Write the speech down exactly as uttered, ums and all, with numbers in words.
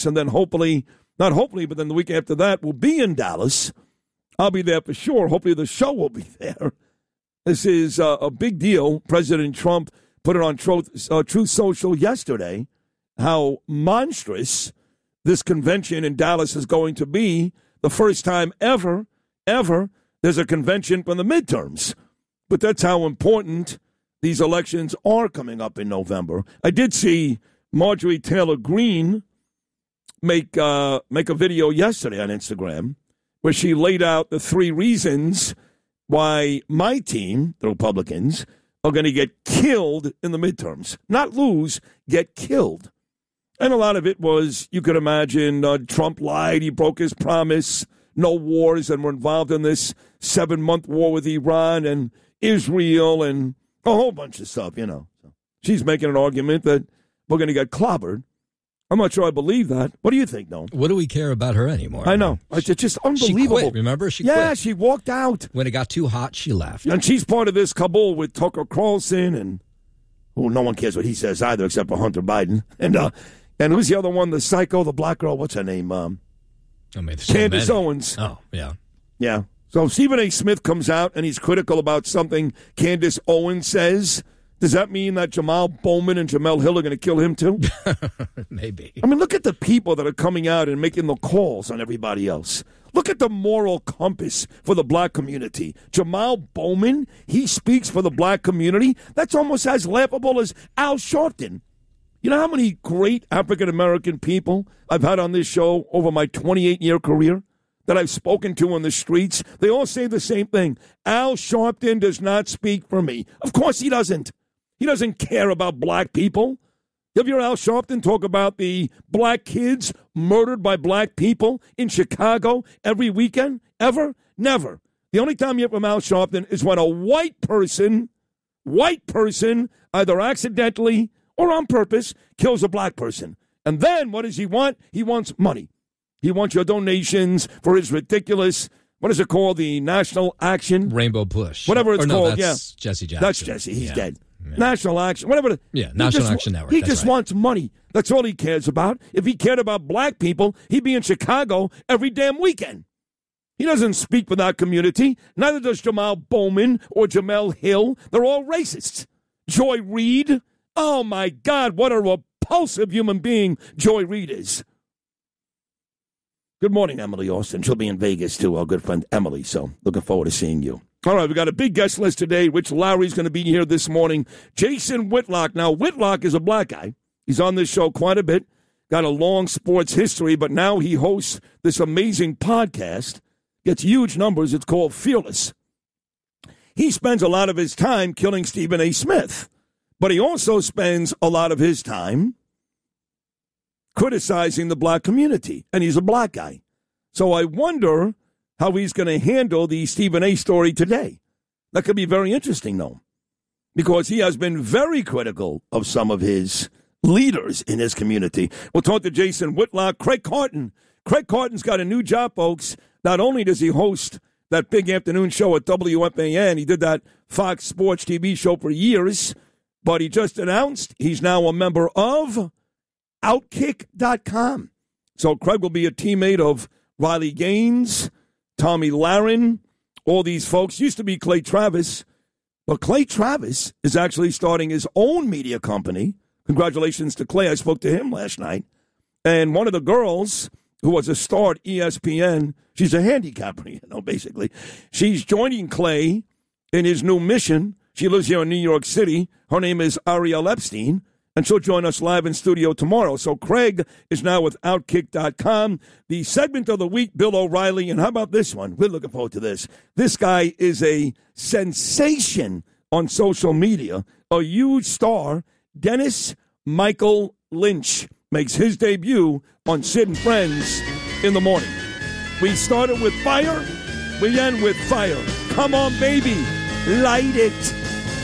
and then hopefully, not hopefully, but then the week after that, we'll be in Dallas. I'll be there for sure. Hopefully the show will be there. This is uh, a big deal. President Trump put it on Truth, uh, Truth Social yesterday, how monstrous this convention in Dallas is going to be. The first time ever, ever, there's a convention for the midterms. But that's how important these elections are coming up in November. I did see Marjorie Taylor Greene make uh, make a video yesterday on Instagram where she laid out the three reasons why my team, the Republicans, are going to get killed in the midterms. Not lose, get killed. And a lot of it was, you could imagine, uh, Trump lied, he broke his promise, no wars, and we're involved in this seven-month war with Iran and Israel and a whole bunch of stuff, you know. She's making an argument that we're going to get clobbered. I'm not sure I believe that. What do you think, Noam? What do we care about her anymore? I know. It's just unbelievable. She quit, remember? She yeah, quit. she walked out. When it got too hot, she left. And she's part of this cabal with Tucker Carlson and, oh, no one cares what he says either except for Hunter Biden. And uh, and who's the other one? The psycho, the black girl. What's her name? Um, I mean, so Candace many. Owens. Oh, yeah. Yeah. So if Stephen A. Smith comes out and he's critical about something Candace Owens says, does that mean that Jamal Bowman and Jamel Hill are going to kill him too? Maybe. I mean, look at the people that are coming out and making the calls on everybody else. Look at the moral compass for the black community. Jamal Bowman, he speaks for the black community. That's almost as laughable as Al Sharpton. You know how many great African-American people I've had on this show over my twenty-eight-year career that I've spoken to on the streets? They all say the same thing. Al Sharpton does not speak for me. Of course he doesn't. He doesn't care about black people. You ever hear Al Sharpton talk about the black kids murdered by black people in Chicago every weekend? Ever? Never. The only time you hear from Al Sharpton is when a white person, white person, either accidentally or on purpose, kills a black person. And then what does he want? He wants money. He wants your donations for his ridiculous, what is it called, the National Action? Rainbow Push. Whatever it's or no, called, that's yeah. Jesse Jackson. That's Jesse. He's yeah. dead. Yeah. National Action, whatever. The, yeah, National just, Action Network. He That's just right. wants money. That's all he cares about. If he cared about black people, he'd be in Chicago every damn weekend. He doesn't speak for that community. Neither does Jamal Bowman or Jamel Hill. They're all racists. Joy Reid. Oh, my God, what a repulsive human being Joy Reid is. Good morning, Emily Austin. She'll be in Vegas, too, our good friend Emily, so looking forward to seeing you. All right, we got a big guest list today. Rich Lowry's going to be here this morning. Jason Whitlock. Now, Whitlock is a black guy. He's on this show quite a bit. Got a long sports history, but now he hosts this amazing podcast. Gets huge numbers. It's called Fearless. He spends a lot of his time killing Stephen A. Smith, but he also spends a lot of his time criticizing the black community, and he's a black guy. So I wonder how he's going to handle the Stephen A. story today. That could be very interesting, though, because he has been very critical of some of his leaders in his community. We'll talk to Jason Whitlock. Craig Carton. Craig Carton's got a new job, folks. Not only does he host that big afternoon show at W F A N, he did that Fox Sports T V show for years, but he just announced he's now a member of Outkick dot com. So Craig will be a teammate of Riley Gaines, Tommy Lahren, all these folks. Used to be Clay Travis, but Clay Travis is actually starting his own media company. Congratulations to Clay. I spoke to him last night. And one of the girls who was a star at E S P N, she's a handicapper, you know, basically. She's joining Clay in his new mission. She lives here in New York City. Her name is Ariel Epstein. And she'll join us live in studio tomorrow. So Craig is now with Outkick dot com. The segment of the week, Bill O'Reilly. And how about this one? We're looking forward to this. This guy is a sensation on social media, a huge star. Dennis Michael Lynch makes his debut on Sid and Friends in the morning. We started with fire. We end with fire. Come on, baby. Light it.